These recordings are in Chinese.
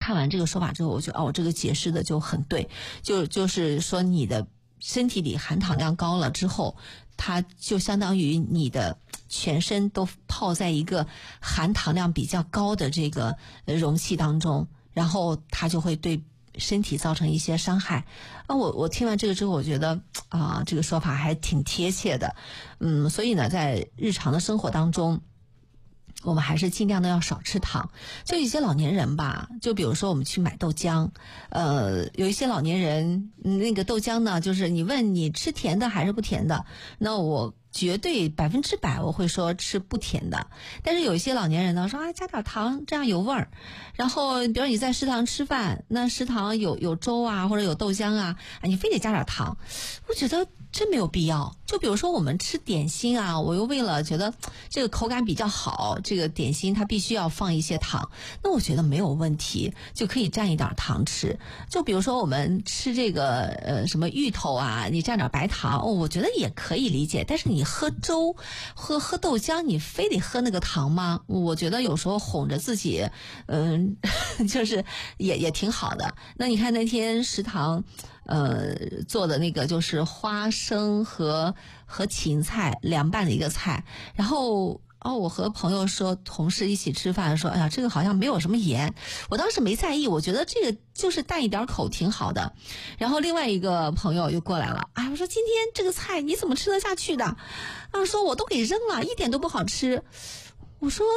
看完这个说法之后，我觉得这个解释的就很对，就是说你的身体里含糖量高了之后，它就相当于你的全身都泡在一个含糖量比较高的这个容器当中，然后它就会对身体造成一些伤害。我听完这个之后，我觉得这个说法还挺贴切的。所以呢，在日常的生活当中，我们还是尽量的要少吃糖。就一些老年人吧，就比如说我们去买豆浆，有一些老年人那个豆浆呢，就是你问你吃甜的还是不甜的，那我绝对100%我会说吃不甜的。但是有一些老年人呢说加点糖这样有味儿。然后比如你在食堂吃饭，那食堂有粥啊或者有豆浆啊，你非得加点糖，我觉得真没有必要。就比如说我们吃点心啊，我又为了觉得这个口感比较好，这个点心它必须要放一些糖，那我觉得没有问题，就可以蘸一点糖吃。就比如说我们吃这个什么芋头啊，你蘸点白糖，我觉得也可以理解。但是你喝粥喝豆浆，你非得喝那个糖吗？我觉得有时候哄着自己就是也挺好的。那你看那天食堂做的那个就是花生和芹菜凉拌的一个菜，然后我和朋友说，同事一起吃饭说，哎呀，这个好像没有什么盐。我当时没在意，我觉得这个就是淡一点口挺好的。然后另外一个朋友又过来了，我说今天这个菜你怎么吃得下去的？说我都给扔了，一点都不好吃。我说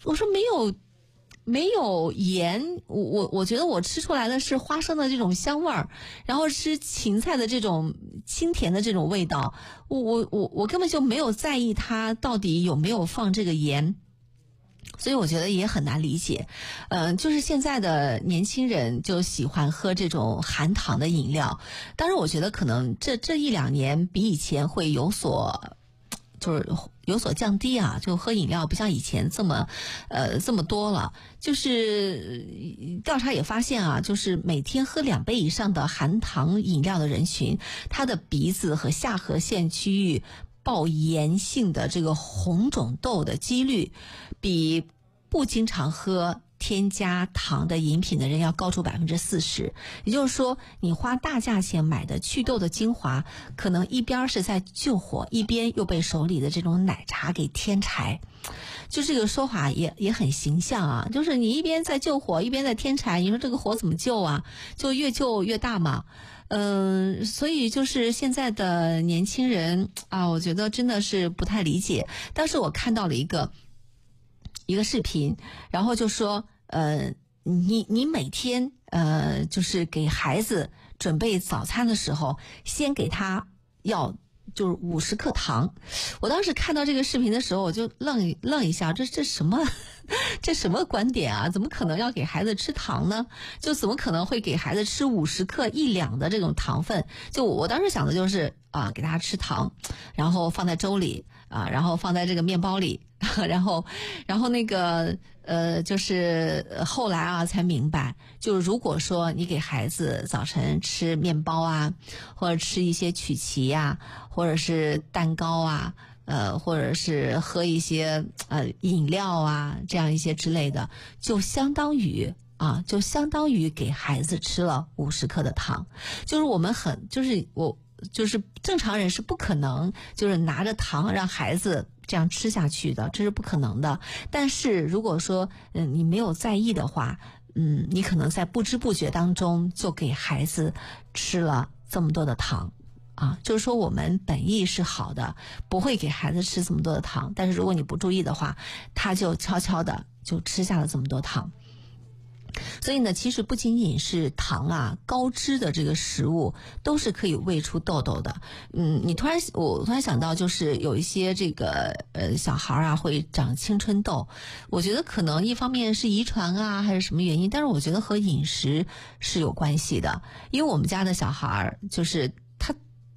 没有盐，我觉得我吃出来的是花生的这种香味儿，然后吃芹菜的这种清甜的这种味道，我根本就没有在意它到底有没有放这个盐。所以我觉得也很难理解。就是现在的年轻人就喜欢喝这种含糖的饮料，当然我觉得可能这1-2年比以前会有所降低啊，就喝饮料不像以前这么多了。就是调查也发现啊，就是每天喝2杯以上的含糖饮料的人群，他的鼻子和下颌线区域爆炎性的这个红肿痘的几率，比不经常喝添加糖的饮品的人要高出40%。也就是说，你花大价钱买的祛痘的精华，可能一边是在救火，一边又被手里的这种奶茶给添柴。就这个说法也很形象啊，就是你一边在救火，一边在添柴，你说这个火怎么救啊？就越救越大嘛。所以就是现在的年轻人我觉得真的是不太理解。当时我看到了一个视频，然后就说你每天就是给孩子准备早餐的时候，先给他就是50克糖。我当时看到这个视频的时候，我就愣一下，这什么观点啊？怎么可能要给孩子吃糖呢？就怎么可能会给孩子吃50克1两的这种糖分？就我当时想的就是给他吃糖，然后放在粥里然后放在这个面包里，然后那个就是后来才明白，就如果说你给孩子早晨吃面包或者吃一些曲奇或者是蛋糕或者是喝一些饮料这样一些之类的，就相当于给孩子吃了50克的糖。就是我们就是正常人是不可能就是拿着糖让孩子这样吃下去的，这是不可能的。但是如果说你没有在意的话，你可能在不知不觉当中就给孩子吃了这么多的糖就是说我们本意是好的，不会给孩子吃这么多的糖，但是如果你不注意的话，他就悄悄的就吃下了这么多糖。所以呢，其实不仅仅是糖高脂的这个食物都是可以喂出痘痘的。我突然想到，就是有一些这个小孩会长青春痘，我觉得可能一方面是遗传还是什么原因，但是我觉得和饮食是有关系的。因为我们家的小孩就是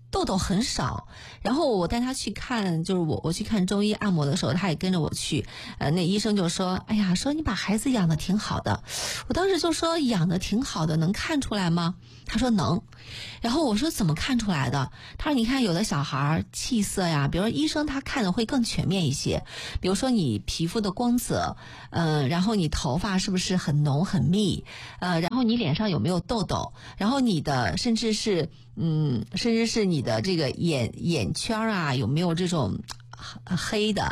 痘痘很少。然后我带他去看，就是我去看中医按摩的时候，他也跟着我去。那医生就说：“哎呀，说你把孩子养得挺好的。”我当时就说：“养得挺好的，能看出来吗？”他说能。然后我说怎么看出来的？他说你看有的小孩气色呀，比如说医生他看的会更全面一些，比如说你皮肤的光泽，然后你头发是不是很浓很密，然后你脸上有没有痘痘，然后你的甚至是你的这个眼圈啊有没有这种黑的，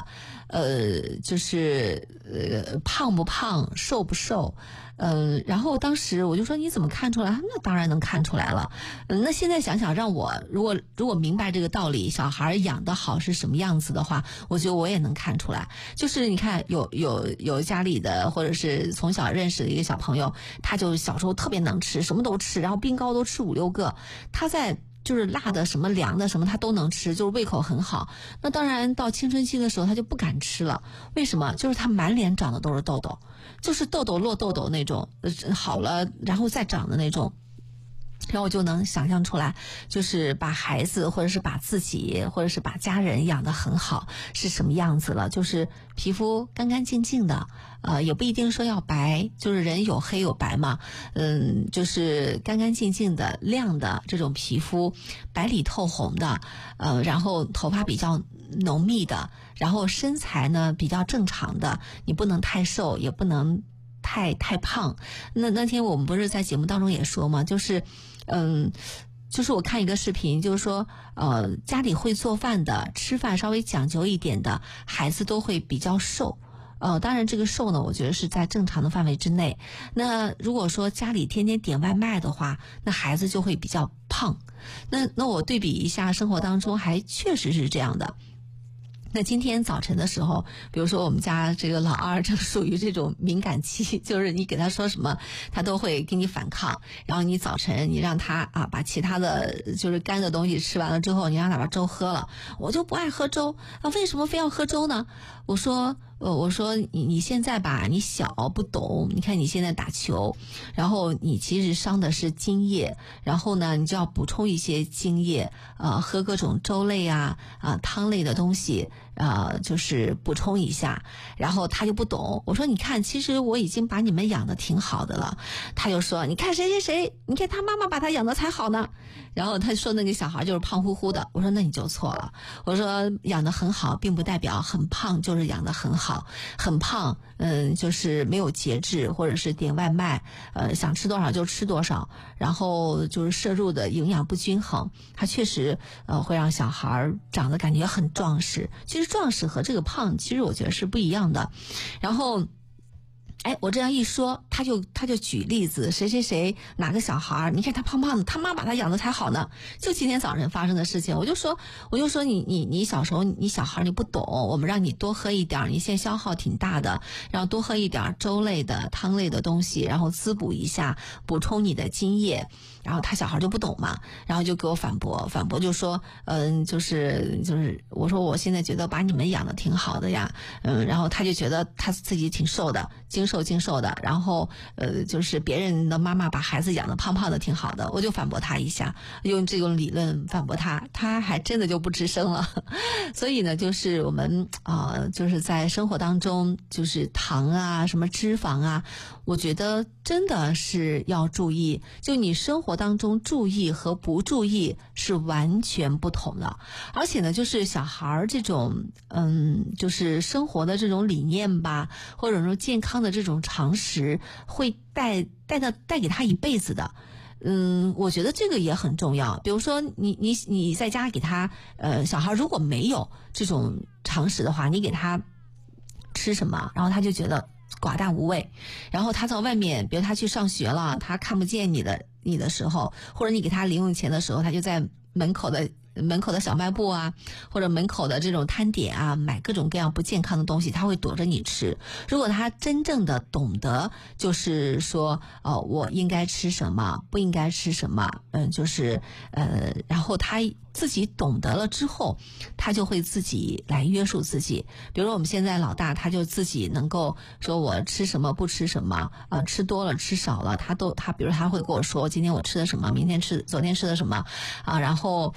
就是胖不胖，瘦不瘦。然后当时我就说你怎么看出来？那当然能看出来了。那现在想想，让我如果明白这个道理，小孩养得好是什么样子的话，我觉得我也能看出来。就是你看有家里的或者是从小认识的一个小朋友，他就小时候特别能吃，什么都吃，然后冰糕都吃5、6个，他在就是辣的什么凉的什么他都能吃，就是胃口很好。那当然到青春期的时候他就不敢吃了，为什么？就是他满脸长的都是痘痘，就是痘痘落痘痘那种，好了然后再长的那种。然后我就能想象出来，就是把孩子或者是把自己或者是把家人养得很好是什么样子了，就是皮肤干干净净的，也不一定说要白，就是人有黑有白嘛，就是干干净净的亮的这种皮肤，白里透红的，然后头发比较浓密的，然后身材呢比较正常的，你不能太瘦也不能太胖。那天我们不是在节目当中也说嘛，就是我看一个视频，就是说家里会做饭的，吃饭稍微讲究一点的孩子都会比较瘦。当然这个瘦呢，我觉得是在正常的范围之内。那如果说家里天天点外卖的话，那孩子就会比较胖。那我对比一下，生活当中还确实是这样的。那今天早晨的时候，比如说我们家这个老二正属于这种敏感期，就是你给他说什么他都会给你反抗，然后你早晨你让他把其他的就是干的东西吃完了之后，你让他把粥喝了，我就不爱喝粥为什么非要喝粥呢？我说你现在吧，你小不懂，你看你现在打球，然后你其实伤的是津液，然后呢你就要补充一些津液，喝各种粥类汤类的东西，就是补充一下。然后他就不懂，我说你看其实我已经把你们养得挺好的了。他就说你看谁谁谁，你看他妈妈把他养得才好呢。然后他说那个小孩就是胖乎乎的，我说那你就错了，我说养得很好并不代表很胖就是养得很好，很胖就是没有节制，或者是点外卖想吃多少就吃多少，然后就是摄入的营养不均衡，它确实会让小孩长得感觉很壮实。其实壮实和这个胖其实我觉得是不一样的。然后我这样一说，他就举例子，谁谁谁哪个小孩，你看他胖胖的，他妈把他养得才好呢。就今天早晨发生的事情，我就说你小时候你小孩你不懂，我们让你多喝一点，你现在消耗挺大的，然后多喝一点粥类的汤类的东西，然后滋补一下，补充你的津液。然后他小孩就不懂嘛，然后就给我反驳就说就是我说我现在觉得把你们养得挺好的呀，然后他就觉得他自己挺瘦的，精瘦的，然后就是别人的妈妈把孩子养得胖胖的挺好的，我就反驳他一下，用这种理论反驳他还真的就不吱声了。所以呢，就是我们就是在生活当中，就是糖什么脂肪我觉得真的是要注意，就你生活当中注意和不注意是完全不同的。而且呢，就是小孩这种就是生活的这种理念吧，或者说健康的这种常识，会带给他一辈子的。我觉得这个也很重要。比如说你在家给他小孩如果没有这种常识的话，你给他吃什么，然后他就觉得寡淡无味，然后他在外面，比如他去上学了，他看不见你的时候，或者你给他零用钱的时候，他就在门口的小卖部或者门口的这种摊点买各种各样不健康的东西，他会躲着你吃。如果他真正的懂得，就是说我应该吃什么，不应该吃什么，就是然后他自己懂得了之后，他就会自己来约束自己。比如说我们现在老大，他就自己能够说我吃什么不吃什么，吃多了吃少了，他比如他会跟我说今天我吃的什么，昨天吃的什么然后今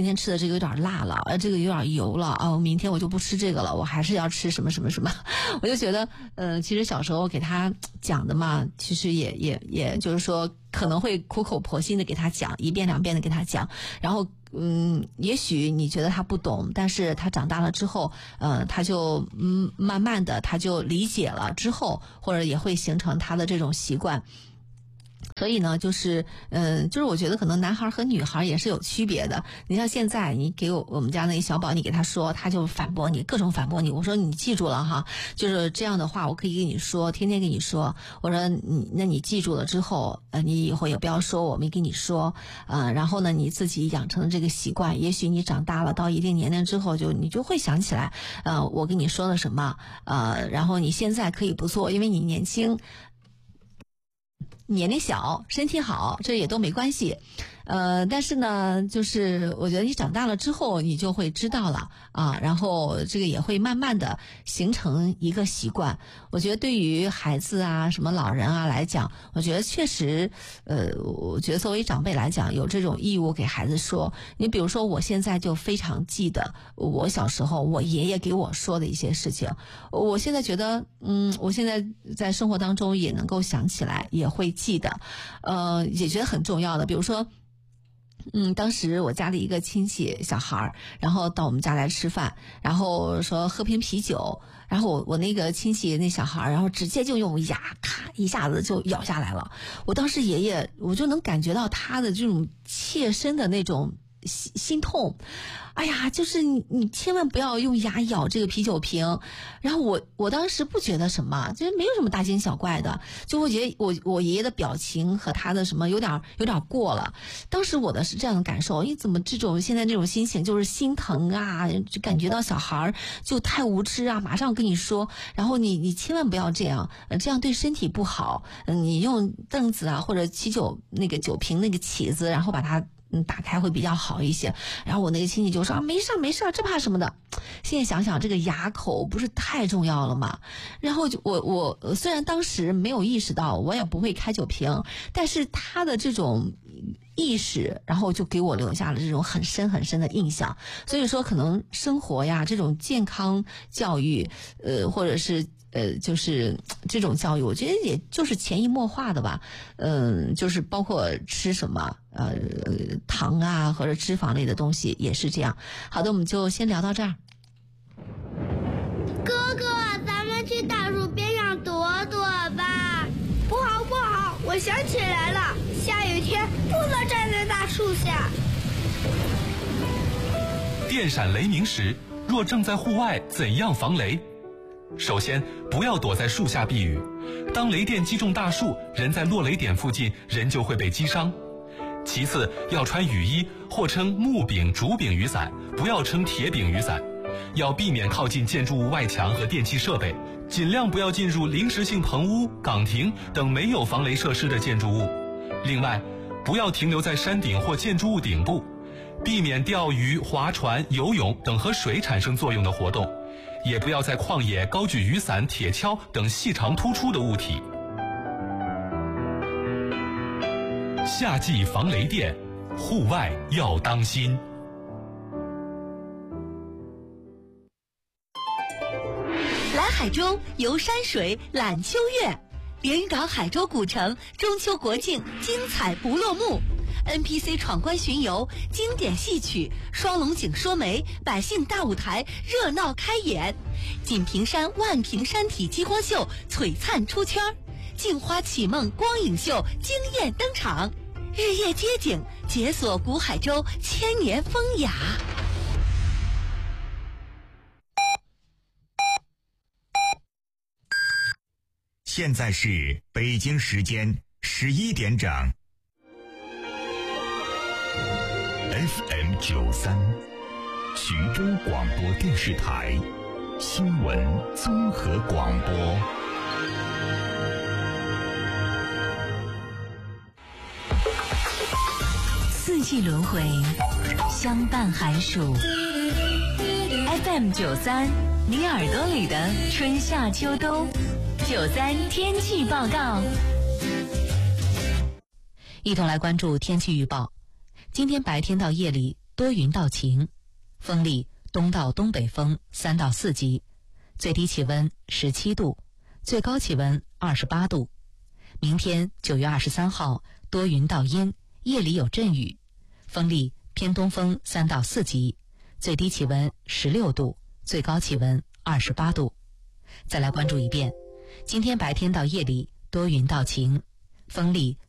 今天吃的这个有点辣了，这个有点油了啊，明天我就不吃这个了，我还是要吃什么什么什么。我就觉得其实小时候给他讲的嘛，其实也就是说可能会苦口婆心的给他讲，一遍两遍的给他讲，然后也许你觉得他不懂，但是他长大了之后他就慢慢的他就理解了之后，或者也会形成他的这种习惯。所以呢，就是我觉得可能男孩和女孩也是有区别的。你像现在你给我们家那个小宝，你给他说，他就反驳你，各种反驳你。我说你记住了哈，就是这样的话我可以跟你说，天天跟你说。我说你记住了之后，你以后也不要说我没跟你说，然后呢你自己养成这个习惯，也许你长大了到一定年龄之后，你就会想起来，我跟你说了什么，然后你现在可以不做，因为你年轻。年龄小，身体好，这也都没关系。但是呢，就是我觉得你长大了之后，你就会知道了啊，然后这个也会慢慢的形成一个习惯。我觉得对于孩子啊、什么老人啊来讲，我觉得确实，我觉得作为长辈来讲，有这种义务给孩子说。你比如说，我现在就非常记得我小时候我爷爷给我说的一些事情。我现在觉得，我现在在生活当中也能够想起来，也会记得，也觉得很重要的。比如说。当时我家里一个亲戚小孩，然后到我们家来吃饭，然后说喝瓶啤酒，然后我那个亲戚那小孩，然后直接就用牙咔一下子就咬下来了。我当时爷爷我就能感觉到他的这种切身的那种心痛。哎呀，就是你千万不要用牙咬这个啤酒瓶。然后我当时不觉得什么，就是没有什么大惊小怪的，就我觉得我爷爷的表情和他的什么有点过了。当时我的是这样的感受，你怎么现在这种心情就是心疼啊，就感觉到小孩就太无知啊，马上跟你说，然后你千万不要这样，这样对身体不好。你用凳子啊或者啤酒那个酒瓶那个起子，然后把它打开会比较好一些。然后我那个亲戚就说没事，这怕什么的。现在想想这个牙口不是太重要了吗？然后我虽然当时没有意识到，我也不会开酒瓶，但是他的这种意识，然后就给我留下了这种很深很深的印象。所以说可能生活呀，这种健康教育或者是就是这种教育，我觉得也就是潜移默化的吧。就是包括吃什么糖啊或者脂肪类的东西也是这样。好的，我们就先聊到这儿。 哥哥，咱们去大树边上躲躲吧。不好，我想起来了，下雨天不能站在大树下。 电闪雷鸣时，若正在户外，怎样防雷？首先，不要躲在树下避雨。当雷电击中大树，人在落雷点附近，人就会被击伤。其次，要穿雨衣，或称木柄、竹柄雨伞，不要称铁柄雨伞。要避免靠近建筑物外墙和电气设备，尽量不要进入临时性棚屋、岗亭等没有防雷设施的建筑物。另外，不要停留在山顶或建筑物顶部，避免钓鱼、划船、游泳等和水产生作用的活动。也不要在旷野高举雨伞、铁锹等细长突出的物体。夏季防雷电，户外要当心。 来海州游山水、览秋月，连云港海州古城中秋国庆精彩不落幕。NPC 闯关巡游，经典戏曲，双龙井说媒，百姓大舞台热闹开演。锦屏山万屏山体激光秀璀璨出圈，镜花启梦光影秀惊艳登场。日夜街景，解锁古海州千年风雅。 现在是北京时间11点整。FM 93，徐州广播电视台新闻综合广播。 四季轮回，相伴寒暑。FM 93，你耳朵里的春夏秋冬。93天气报告，一同来关注天气预报。今天白天到夜里多云到晴，风力东到东北风3到4级，最低气温17度，最高气温28度。明天9月23号多云到阴，夜里有阵雨，风力偏东风3到4级，最低气温16度，最高气温28度。再来关注一遍，今天白天到夜里多云到晴，风力